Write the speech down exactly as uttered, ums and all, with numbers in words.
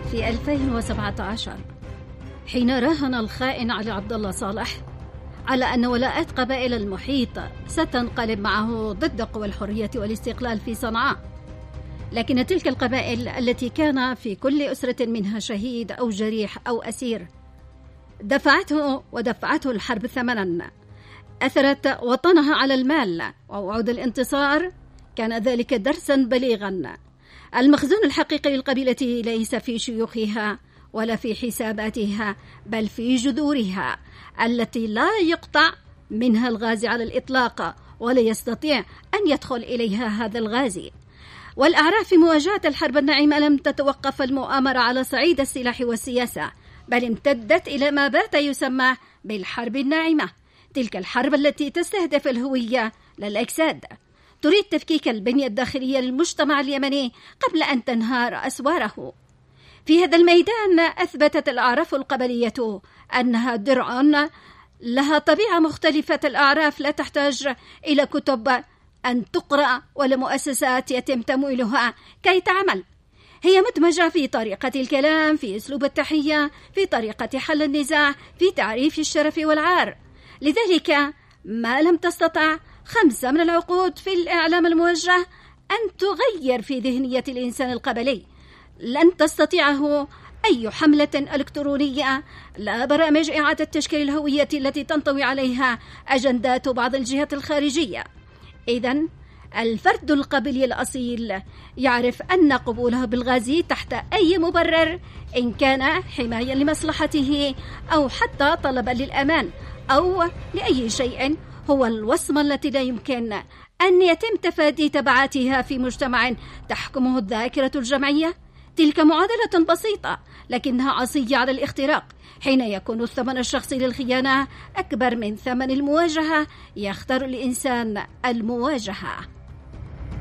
في ألفين وسبعة عشر حين راهن الخائن علي عبد الله صالح على أن ولاءات قبائل المحيط ستنقلب معه ضد قوى الحرية والاستقلال في صنعاء، لكن تلك القبائل التي كان في كل أسرة منها شهيد أو جريح أو أسير دفعته ودفعته الحرب ثمنا، أثرت وطنها على المال ووعود الانتصار. كان ذلك درسا بليغا. المخزون الحقيقي للقبيلة ليس في شيوخها ولا في حساباتها، بل في جذورها التي لا يقطع منها الغازي على الإطلاق، ولا يستطيع أن يدخل إليها هذا الغازي. والأعراف في مواجهة الحرب الناعمة لم تتوقف المؤامرة على صعيد السلاح والسياسة، بل امتدت إلى ما بات يسمى بالحرب الناعمة، تلك الحرب التي تستهدف الهوية للأجساد، تريد تفكيك البنية الداخلية للمجتمع اليمني قبل أن تنهار أسواره. في هذا الميدان أثبتت الأعراف القبلية أنها درع لها طبيعة مختلفة الأعراف، لا تحتاج إلى كتب أن تقرأ ولا مؤسسات يتم تمويلها كي تعمل. هي مدمجة في طريقة الكلام، في أسلوب التحية، في طريقة حل النزاع، في تعريف الشرف والعار. لذلك ما لم تستطع خمسة من العقود في الإعلام الموجه أن تغير في ذهنية الإنسان القبلي، لن تستطيعه أي حملة إلكترونية، لا برامج إعادة تشكيل الهوية التي تنطوي عليها أجندات بعض الجهات الخارجية. إذن الفرد القبلي الأصيل يعرف أن قبوله بالغازي تحت أي مبرر، إن كان حماية لمصلحته أو حتى طلبا للأمان أو لأي شيء، هو الوصمة التي لا يمكن أن يتم تفادي تبعاتها في مجتمع تحكمه الذاكرة الجمعية. تلك معادلة بسيطة لكنها عصية على الاختراق، حين يكون الثمن الشخصي للخيانة أكبر من ثمن المواجهة، يختار الإنسان المواجهة.